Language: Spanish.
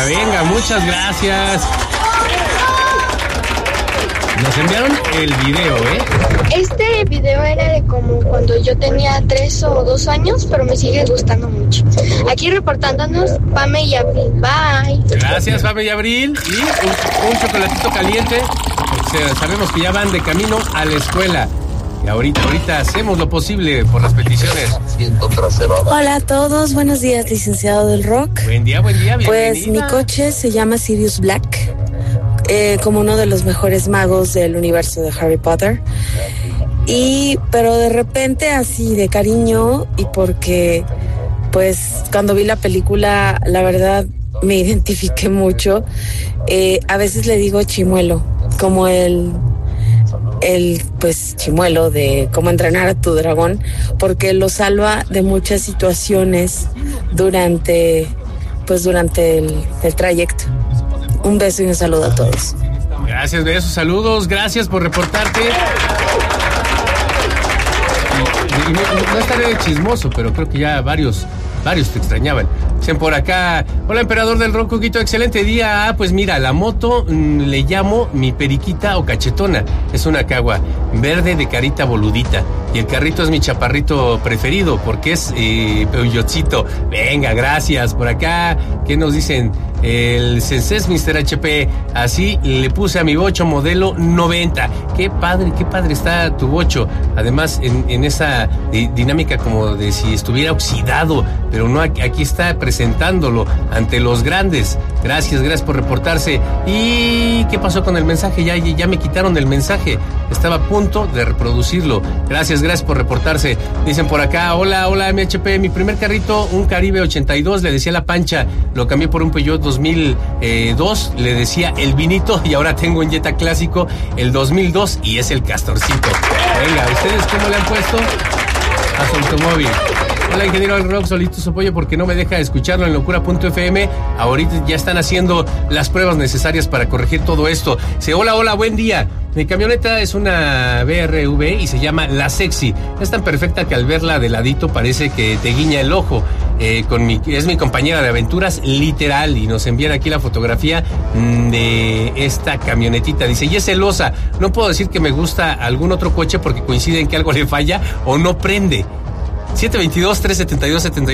venga, muchas gracias. Nos enviaron el video, Este video era de como cuando yo tenía 3 o 2 años, pero me sigue gustando mucho. Aquí reportándonos, Pame y Abril. Bye. Gracias, Pame y Abril. Y un chocolatito caliente. Sabemos que ya van de camino a la escuela. Y ahorita hacemos lo posible por las peticiones. Hola a todos, buenos días, licenciado del rock. Buen día, bienvenida. Pues mi coche se llama Sirius Black, como uno de los mejores magos del universo de Harry Potter. Pero de repente así de cariño, y porque pues cuando vi la película, la verdad me identifiqué mucho. A veces le digo Chimuelo, como el pues Chimuelo de Cómo entrenar a tu dragón, porque lo salva de muchas situaciones durante el trayecto. Un beso y un saludo a todos. Gracias, besos, saludos, gracias por reportarte. Y no estaré de chismoso, pero creo que ya varios te extrañaban. Dicen por acá, hola emperador del rock, Cuquito, excelente día. Pues mira, la moto le llamo mi periquita o cachetona. Es una cagua verde de carita boludita. Y el carrito es mi chaparrito preferido porque es Peugeotcito. Venga, gracias. Por acá, ¿qué nos dicen? El Senses Mr. HP, así le puse a mi bocho modelo 90. Qué padre está tu bocho. Además, en esa dinámica como de si estuviera oxidado, pero no, aquí está presentándolo ante los grandes. Gracias por reportarse. ¿Y qué pasó con el mensaje? Ya me quitaron el mensaje. Estaba a punto de reproducirlo. Gracias por reportarse. Dicen por acá, hola MHP, mi primer carrito, un Caribe 82, le decía La Pancha, lo cambié por un Peugeot 2002, le decía El Vinito, y ahora tengo un Jetta clásico, el 2002, y es el Castorcito. Venga, ¿ustedes cómo le han puesto a su automóvil? Hola, ingeniero del rock, solito su apoyo porque no me deja escucharlo en locura.fm. Ahorita ya están haciendo las pruebas necesarias para corregir todo esto. Dice, hola, buen día. Mi camioneta es una BRV y se llama La Sexy. Es tan perfecta que al verla de ladito parece que te guiña el ojo. Es mi compañera de aventuras, literal. Y nos envían aquí la fotografía de esta camionetita. Dice, y es celosa. No puedo decir que me gusta algún otro coche porque coincide en que algo le falla o no prende. 722-372-72